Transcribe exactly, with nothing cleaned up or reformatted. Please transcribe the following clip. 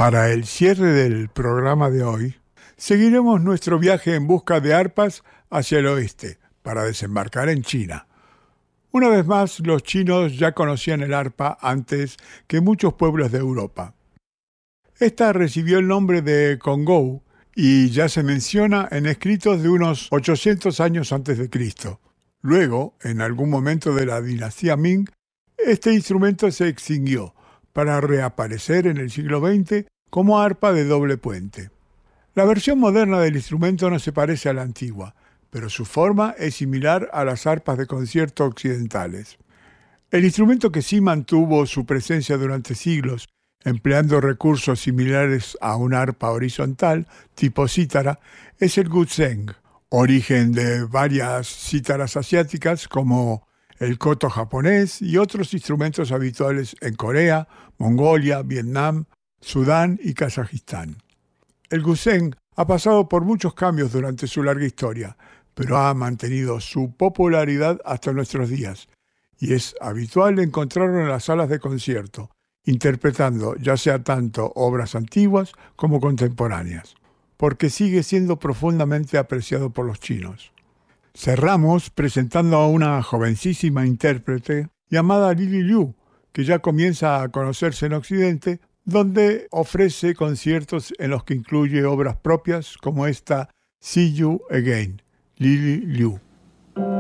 Para el cierre del programa de hoy, seguiremos nuestro viaje en busca de arpas hacia el oeste, para desembarcar en China. Una vez más, los chinos ya conocían el arpa antes que muchos pueblos de Europa. Esta recibió el nombre de congou y ya se menciona en escritos de unos ochocientos años antes de Cristo. Luego, en algún momento de la dinastía Ming, este instrumento se extinguió, para reaparecer en el siglo veinte como arpa de doble puente. La versión moderna del instrumento no se parece a la antigua, pero su forma es similar a las arpas de concierto occidentales. El instrumento que sí mantuvo su presencia durante siglos, empleando recursos similares a una arpa horizontal, tipo cítara, es el guzheng, origen de varias cítaras asiáticas como el koto japonés y otros instrumentos habituales en Corea, Mongolia, Vietnam, Sudán y Kazajistán. El guzheng ha pasado por muchos cambios durante su larga historia, pero ha mantenido su popularidad hasta nuestros días, y es habitual encontrarlo en las salas de concierto, interpretando ya sea tanto obras antiguas como contemporáneas, porque sigue siendo profundamente apreciado por los chinos. Cerramos presentando a una jovencísima intérprete llamada Lili Liu, que ya comienza a conocerse en Occidente, donde ofrece conciertos en los que incluye obras propias como esta See You Again, Lili Liu.